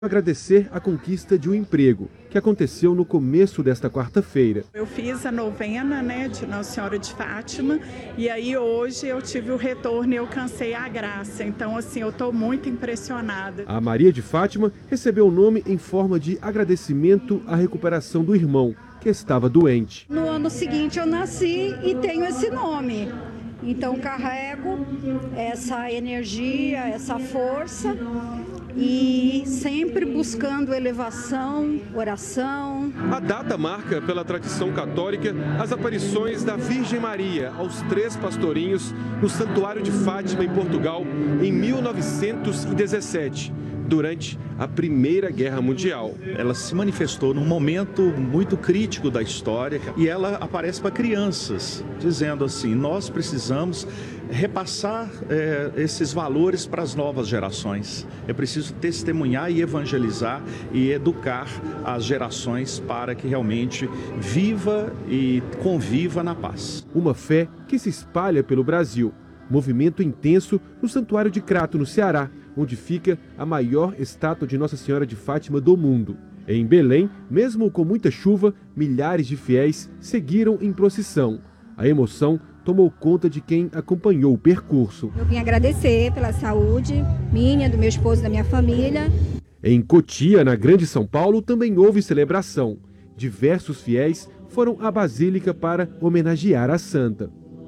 Agradecer a conquista de um emprego, que aconteceu no começo desta quarta-feira. Eu fiz a novena, de Nossa Senhora de Fátima, e aí hoje eu tive o retorno e eu alcancei a graça. Então, assim, eu estou muito impressionada. A Maria de Fátima recebeu o nome em forma de agradecimento à recuperação do irmão, que estava doente. No ano seguinte eu nasci e tenho esse nome. Então carrego essa energia, essa força e sempre buscando elevação, oração. A data marca, pela tradição católica, as aparições da Virgem Maria aos 3 pastorinhos no Santuário de Fátima, em Portugal, em 1917. Durante a Primeira Guerra Mundial. Ela se manifestou num momento muito crítico da história e ela aparece para crianças, dizendo assim, nós precisamos repassar esses valores para as novas gerações. É preciso testemunhar e evangelizar e educar as gerações para que realmente viva e conviva na paz. Uma fé que se espalha pelo Brasil. Movimento intenso no Santuário de Crato, no Ceará, onde fica a maior estátua de Nossa Senhora de Fátima do mundo. Em Belém, mesmo com muita chuva, milhares de fiéis seguiram em procissão. A emoção tomou conta de quem acompanhou o percurso. Eu vim agradecer pela saúde minha, do meu esposo e da minha família. Em Cotia, na Grande São Paulo, também houve celebração. Diversos fiéis foram à Basílica para homenagear a santa.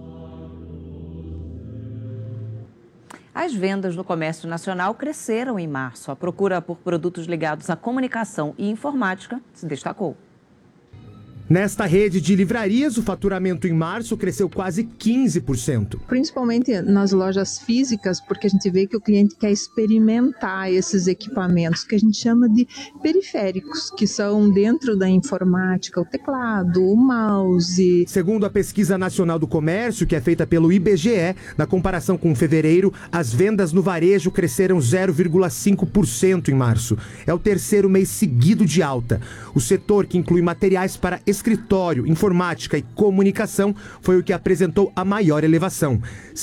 As vendas no comércio nacional cresceram em março. A procura por produtos ligados à comunicação e informática se destacou. Nesta rede de livrarias, o faturamento em março cresceu quase 15%. Principalmente nas lojas físicas, porque a gente vê que o cliente quer experimentar esses equipamentos que a gente chama de periféricos, que são dentro da informática, o teclado, o mouse. Segundo a Pesquisa Nacional do Comércio, que é feita pelo IBGE, na comparação com fevereiro, as vendas no varejo cresceram 0,5% em março. É o terceiro mês seguido de alta. O setor, que inclui materiais para escritório, informática e comunicação, foi o que apresentou a maior elevação,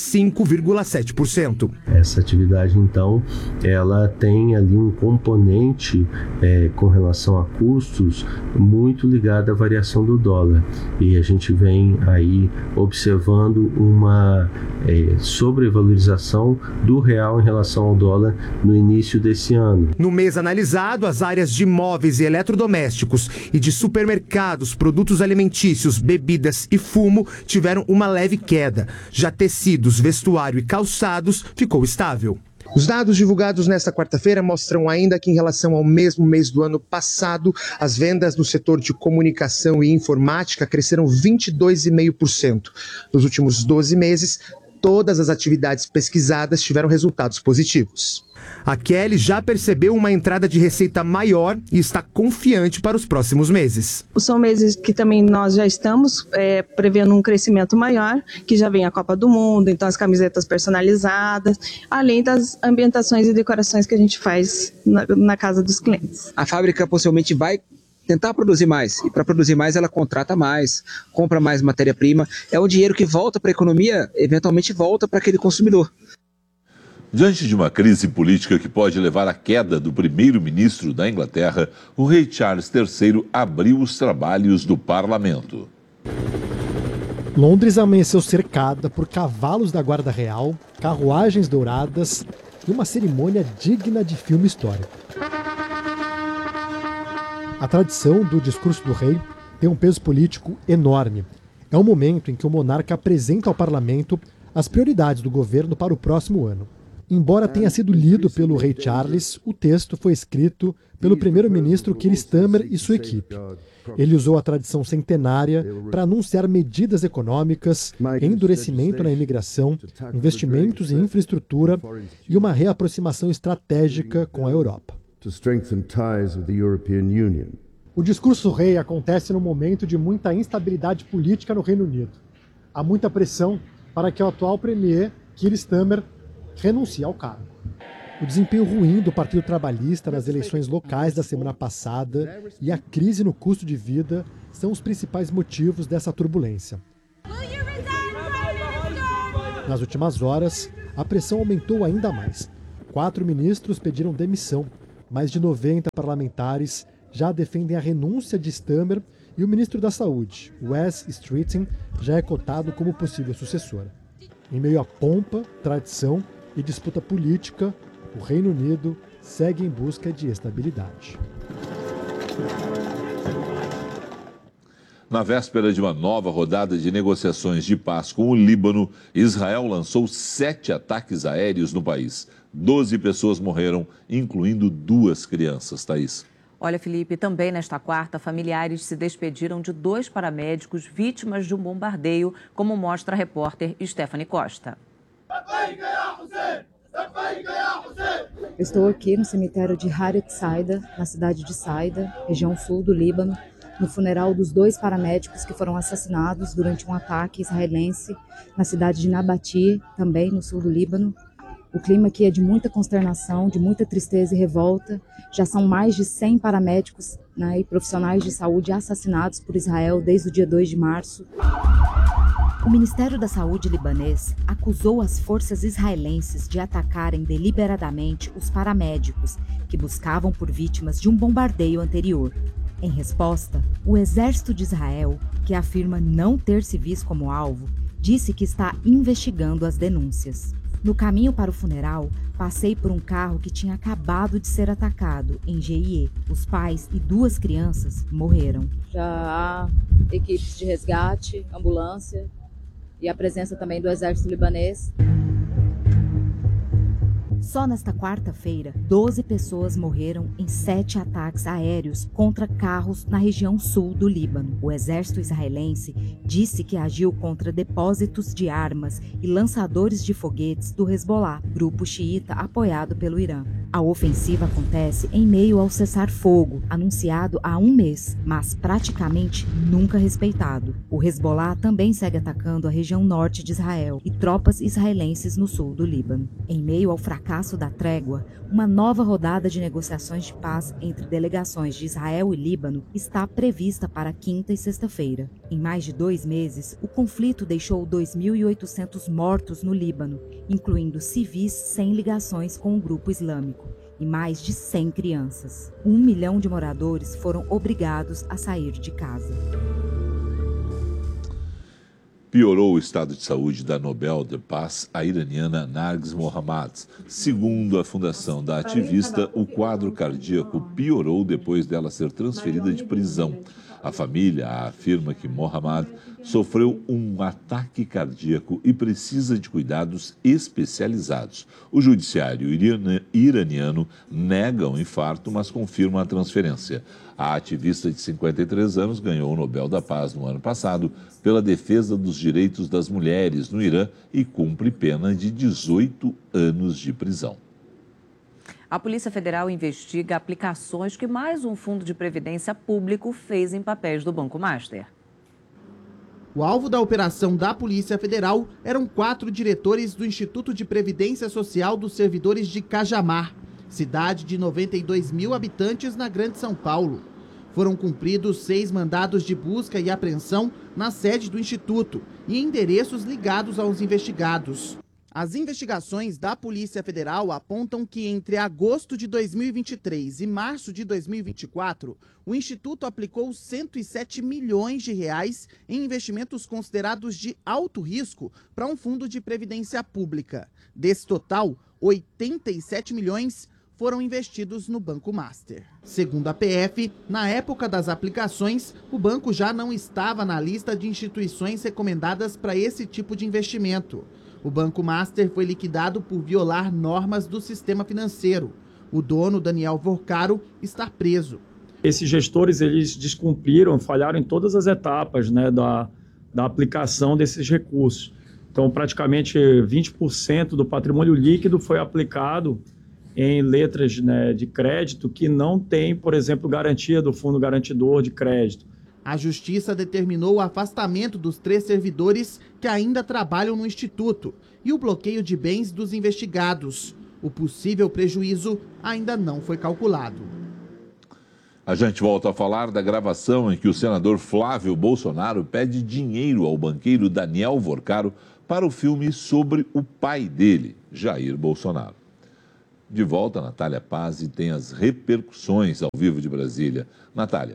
5,7%. Essa atividade, então, ela tem ali um componente com relação a custos muito ligado à variação do dólar. E a gente vem aí observando uma sobrevalorização do real em relação ao dólar no início desse ano. No mês analisado, as áreas de móveis e eletrodomésticos e de supermercados, produtos alimentícios, bebidas e fumo tiveram uma leve queda. Já tecidos, vestuário e calçados ficou estável. Os dados divulgados nesta quarta-feira mostram ainda que, em relação ao mesmo mês do ano passado, as vendas no setor de comunicação e informática cresceram 22,5%. Nos últimos 12 meses, todas as atividades pesquisadas tiveram resultados positivos. A Kelly já percebeu uma entrada de receita maior e está confiante para os próximos meses. São meses que também nós já estamos prevendo um crescimento maior, que já vem a Copa do Mundo, então as camisetas personalizadas, além das ambientações e decorações que a gente faz na casa dos clientes. A fábrica possivelmente vai tentar produzir mais, e para produzir mais ela contrata mais, compra mais matéria-prima, é o dinheiro que volta para a economia, eventualmente volta para aquele consumidor. Diante de uma crise política que pode levar à queda do primeiro-ministro da Inglaterra, o rei Charles III abriu os trabalhos do parlamento. Londres amanheceu cercada por cavalos da Guarda Real, carruagens douradas e uma cerimônia digna de filme histórico. A tradição do discurso do rei tem um peso político enorme. É um momento em que o monarca apresenta ao parlamento as prioridades do governo para o próximo ano. Embora tenha sido lido pelo rei Charles, o texto foi escrito pelo primeiro-ministro Keir Starmer e sua equipe. Ele usou a tradição centenária para anunciar medidas econômicas, endurecimento na imigração, investimentos em infraestrutura e uma reaproximação estratégica com a Europa. O discurso do rei acontece num momento de muita instabilidade política no Reino Unido. Há muita pressão para que o atual premier, Keir Starmer, renuncie ao cargo. O desempenho ruim do Partido Trabalhista nas eleições locais da semana passada e a crise no custo de vida são os principais motivos dessa turbulência. Nas últimas horas, a pressão aumentou ainda mais. 4 ministros pediram demissão, Mais de 90 parlamentares já defendem a renúncia de Stammer e o ministro da Saúde, Wes Streeting, já é cotado como possível sucessor. Em meio à pompa, tradição e disputa política, o Reino Unido segue em busca de estabilidade. Na véspera de uma nova rodada de negociações de paz com o Líbano, Israel lançou 7 ataques aéreos no país. 12 pessoas morreram, incluindo 2 crianças. Thaís. Olha, Felipe, também nesta quarta, familiares se despediram de 2 paramédicos vítimas de um bombardeio, como mostra a repórter Stephanie Costa. Eu estou aqui no cemitério de Haret Saida, na cidade de Saida, região sul do Líbano, no funeral dos 2 paramédicos que foram assassinados durante um ataque israelense na cidade de Nabati, também no sul do Líbano. O clima aqui é de muita consternação, de muita tristeza e revolta. Já são mais de 100 paramédicos, e profissionais de saúde assassinados por Israel desde o dia 2 de março. O Ministério da Saúde libanês acusou as forças israelenses de atacarem deliberadamente os paramédicos que buscavam por vítimas de um bombardeio anterior. Em resposta, o Exército de Israel, que afirma não ter civis como alvo, disse que está investigando as denúncias. No caminho para o funeral, passei por um carro que tinha acabado de ser atacado em GIE. Os pais e 2 crianças morreram. Já há equipes de resgate, ambulância e a presença também do Exército libanês. Só nesta quarta-feira, 12 pessoas morreram em 7 ataques aéreos contra carros na região sul do Líbano. O exército israelense disse que agiu contra depósitos de armas e lançadores de foguetes do Hezbollah, grupo xiita apoiado pelo Irã. A ofensiva acontece em meio ao cessar-fogo, anunciado há um mês, mas praticamente nunca respeitado. O Hezbollah também segue atacando a região norte de Israel e tropas israelenses no sul do Líbano. Em meio ao fracasso da trégua, uma nova rodada de negociações de paz entre delegações de Israel e Líbano está prevista para quinta e sexta-feira. Em mais de 2 meses, o conflito deixou 2.800 mortos no Líbano, incluindo civis sem ligações com o grupo islâmico, e mais de 100 crianças. 1 milhão de moradores foram obrigados a sair de casa. Piorou o estado de saúde da Nobel de Paz, a iraniana Narges Mohammadi. Segundo a fundação da ativista, o quadro cardíaco piorou depois dela ser transferida de prisão. A família afirma que Mohammadi sofreu um ataque cardíaco e precisa de cuidados especializados. O judiciário iraniano nega o infarto, mas confirma a transferência. A ativista de 53 anos ganhou o Nobel da Paz no ano passado pela defesa dos direitos das mulheres no Irã e cumpre pena de 18 anos de prisão. A Polícia Federal investiga aplicações que mais um fundo de previdência público fez em papéis do Banco Master. O alvo da operação da Polícia Federal eram 4 diretores do Instituto de Previdência Social dos Servidores de Cajamar, cidade de 92 mil habitantes na Grande São Paulo. Foram cumpridos 6 mandados de busca e apreensão na sede do Instituto e em endereços ligados aos investigados. As investigações da Polícia Federal apontam que entre agosto de 2023 e março de 2024, o Instituto aplicou 107 milhões de reais em investimentos considerados de alto risco para um fundo de previdência pública. Desse total, 87 milhões foram investidos no Banco Master. Segundo a PF, na época das aplicações, o banco já não estava na lista de instituições recomendadas para esse tipo de investimento. O Banco Master foi liquidado por violar normas do sistema financeiro. O dono, Daniel Vorcaro, está preso. Esses gestores, eles descumpriram, falharam em todas as etapas, da aplicação desses recursos. Então, praticamente 20% do patrimônio líquido foi aplicado em letras de crédito que não tem, por exemplo, garantia do fundo garantidor de crédito. A Justiça determinou o afastamento dos 3 servidores que ainda trabalham no Instituto e o bloqueio de bens dos investigados. O possível prejuízo ainda não foi calculado. A gente volta a falar da gravação em que o senador Flávio Bolsonaro pede dinheiro ao banqueiro Daniel Vorcaro para o filme sobre o pai dele, Jair Bolsonaro. De volta, Natália Paz, e tem as repercussões ao vivo de Brasília. Natália.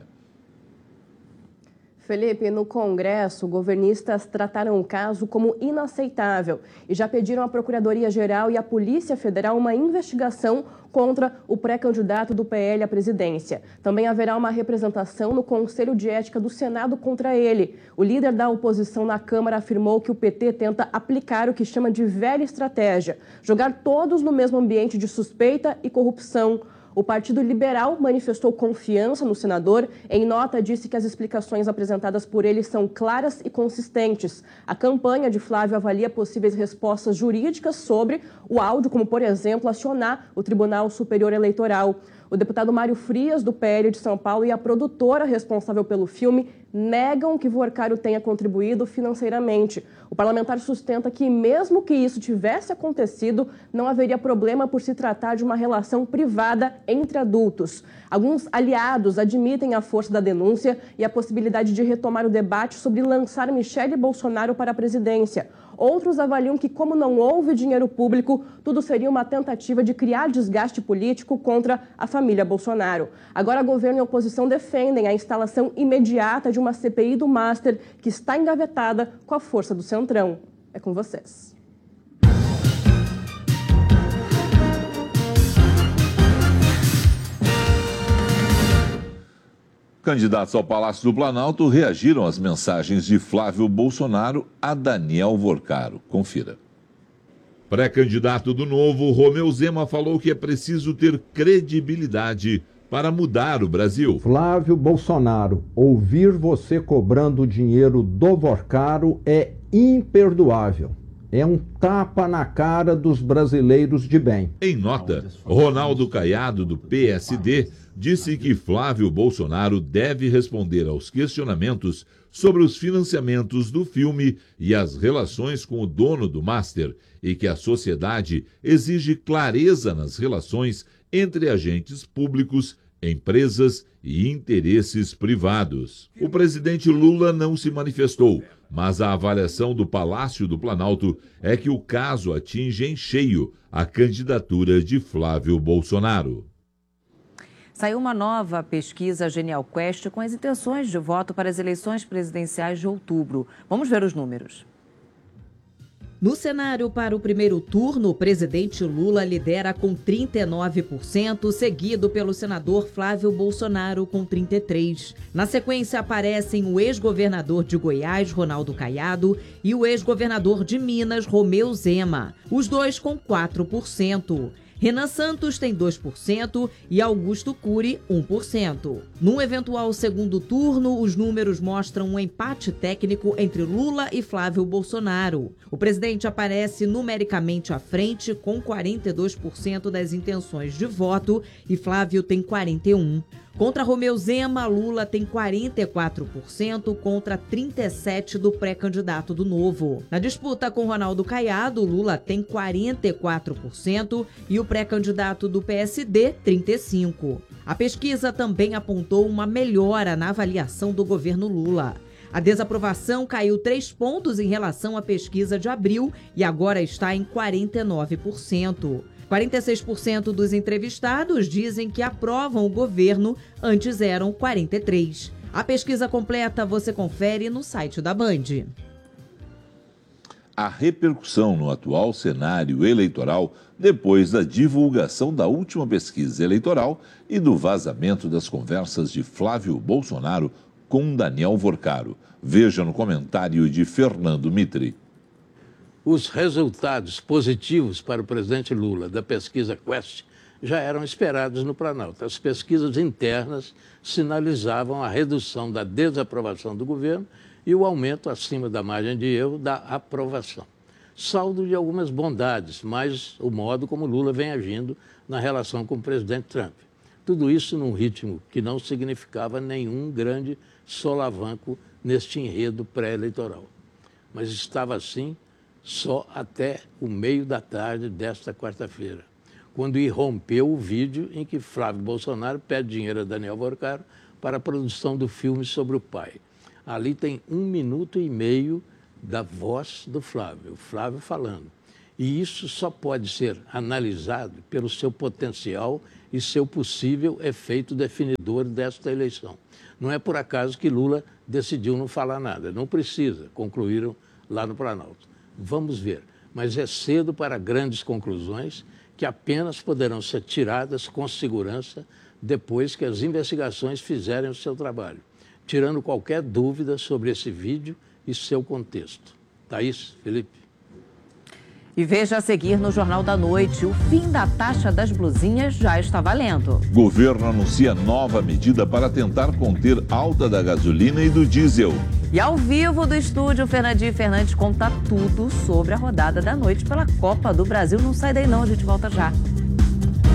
Felipe, no Congresso, governistas trataram o caso como inaceitável e já pediram à Procuradoria-Geral e à Polícia Federal uma investigação contra o pré-candidato do PL à presidência. Também haverá uma representação no Conselho de Ética do Senado contra ele. O líder da oposição na Câmara afirmou que o PT tenta aplicar o que chama de velha estratégia, jogar todos no mesmo ambiente de suspeita e corrupção. O Partido Liberal manifestou confiança no senador. Em nota, disse que as explicações apresentadas por ele são claras e consistentes. A campanha de Flávio avalia possíveis respostas jurídicas sobre o áudio, como, por exemplo, acionar o Tribunal Superior Eleitoral. O deputado Mário Frias, do PL de São Paulo, e a produtora responsável pelo filme negam que Vorcaro tenha contribuído financeiramente. O parlamentar sustenta que, mesmo que isso tivesse acontecido, não haveria problema por se tratar de uma relação privada entre adultos. Alguns aliados admitem a força da denúncia e a possibilidade de retomar o debate sobre lançar Michele Bolsonaro para a presidência. Outros avaliam que, como não houve dinheiro público, tudo seria uma tentativa de criar desgaste político contra a família Bolsonaro. Agora, governo e oposição defendem a instalação imediata de uma CPI do Master, que está engavetada com a força do Centrão. É com vocês. Candidatos ao Palácio do Planalto reagiram às mensagens de Flávio Bolsonaro a Daniel Vorcaro. Confira. Pré-candidato do Novo, Romeu Zema, falou que é preciso ter credibilidade para mudar o Brasil. Flávio Bolsonaro, ouvir você cobrando dinheiro do Vorcaro é imperdoável. É um tapa na cara dos brasileiros de bem. Em nota, Ronaldo Caiado, do PSD, disse que Flávio Bolsonaro deve responder aos questionamentos sobre os financiamentos do filme e as relações com o dono do Master e que a sociedade exige clareza nas relações entre agentes públicos, empresas e interesses privados. O presidente Lula não se manifestou, mas a avaliação do Palácio do Planalto é que o caso atinge em cheio a candidatura de Flávio Bolsonaro. Saiu uma nova pesquisa Genial Quest com as intenções de voto para as eleições presidenciais de outubro. Vamos ver os números. No cenário para o primeiro turno, o presidente Lula lidera com 39%, seguido pelo senador Flávio Bolsonaro com 33%. Na sequência aparecem o ex-governador de Goiás, Ronaldo Caiado, e o ex-governador de Minas, Romeu Zema, os dois com 4%. Renan Santos tem 2% e Augusto Cury 1%. Num eventual segundo turno, os números mostram um empate técnico entre Lula e Flávio Bolsonaro. O presidente aparece numericamente à frente com 42% das intenções de voto e Flávio tem 41%. Contra Romeu Zema, Lula tem 44% contra 37% do pré-candidato do Novo. Na disputa com Ronaldo Caiado, Lula tem 44% e o pré-candidato do PSD, 35%. A pesquisa também apontou uma melhora na avaliação do governo Lula. A desaprovação caiu 3 pontos em relação à pesquisa de abril e agora está em 49%. 46% dos entrevistados dizem que aprovam o governo, antes eram 43%. A pesquisa completa você confere no site da Band. A repercussão no atual cenário eleitoral depois da divulgação da última pesquisa eleitoral e do vazamento das conversas de Flávio Bolsonaro com Daniel Vorcaro. Veja no comentário de Fernando Mitri. Os resultados positivos para o presidente Lula da pesquisa Quest já eram esperados no Planalto. As pesquisas internas sinalizavam a redução da desaprovação do governo e o aumento acima da margem de erro da aprovação. Saldo de algumas bondades, mas o modo como Lula vem agindo na relação com o presidente Trump. Tudo isso num ritmo que não significava nenhum grande solavanco neste enredo pré-eleitoral. Mas estava assim só até o meio da tarde desta quarta-feira, quando irrompeu o vídeo em que Flávio Bolsonaro pede dinheiro a Daniel Vorcaro para a produção do filme sobre o pai. Ali tem 1 minuto e meio da voz do Flávio, o Flávio falando. E isso só pode ser analisado pelo seu potencial e seu possível efeito definidor desta eleição. Não é por acaso que Lula decidiu não falar nada. Não precisa, concluíram lá no Planalto. Vamos ver, mas é cedo para grandes conclusões que apenas poderão ser tiradas com segurança depois que as investigações fizerem o seu trabalho, tirando qualquer dúvida sobre esse vídeo e seu contexto. Thaís, Felipe. E veja a seguir no Jornal da Noite, o fim da taxa das blusinhas já está valendo. Governo anuncia nova medida para tentar conter alta da gasolina e do diesel. E ao vivo do estúdio, Fernandinho Fernandes conta tudo sobre a rodada da noite pela Copa do Brasil. Não sai daí não, a gente volta já.